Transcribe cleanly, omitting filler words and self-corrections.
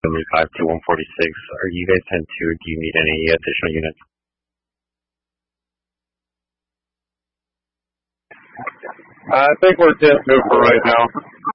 75 to 146. Are you guys tend to, do you need any additional units? I think we're 10-2 for right now.